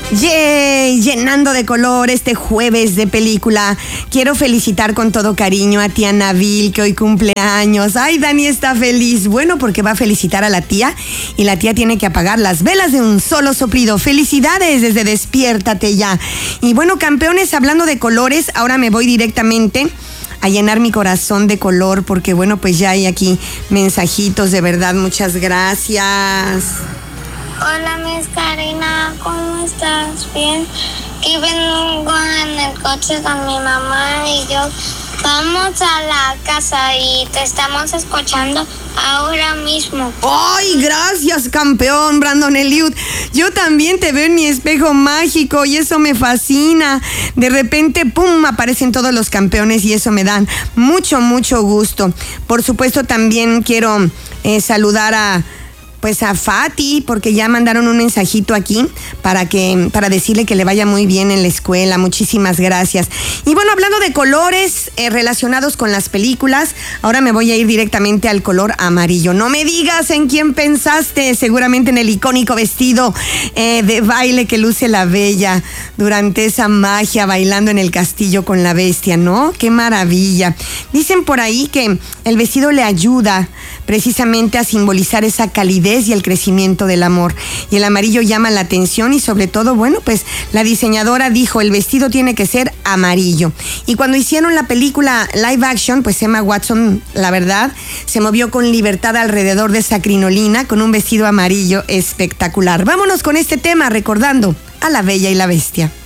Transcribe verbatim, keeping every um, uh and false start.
Yay, llenando de color este jueves de película. Quiero felicitar con todo cariño a tía Nabil, que hoy cumple años. Ay, Dani está feliz. Bueno, porque va a felicitar a la tía y la tía tiene que apagar las velas de un solo soplido. Felicidades desde Despiértate Ya. Y bueno, campeones, hablando de colores, ahora me voy directamente a llenar mi corazón de color, porque bueno, pues ya hay aquí mensajitos, de verdad, muchas gracias. Hola, Miss Karina, ¿cómo estás? Bien. Aquí vengo en el coche con mi mamá y yo. Vamos a la casa y te estamos escuchando ahora mismo. ¡Ay, gracias, campeón Brandon Eliud! Yo también te veo en mi espejo mágico y eso me fascina. De repente, ¡pum!, aparecen todos los campeones y eso me da mucho, mucho gusto. Por supuesto, también quiero eh, saludar a... Pues a Fati, porque ya mandaron un mensajito aquí para que para decirle que le vaya muy bien en la escuela. Muchísimas gracias. Y bueno, hablando de colores eh, relacionados con las películas, ahora me voy a ir directamente al color amarillo. No me digas en quién pensaste, seguramente en el icónico vestido eh, de baile que luce la Bella durante esa magia bailando en el castillo con la bestia, ¿no? ¡Qué maravilla! Dicen por ahí que el vestido le ayuda precisamente a simbolizar esa calidez y el crecimiento del amor. Y el amarillo llama la atención y sobre todo, bueno, pues la diseñadora dijo, el vestido tiene que ser amarillo. Y cuando hicieron la película live action, pues Emma Watson, la verdad, se movió con libertad alrededor de esa crinolina con un vestido amarillo espectacular. Vámonos con este tema recordando a la Bella y la Bestia.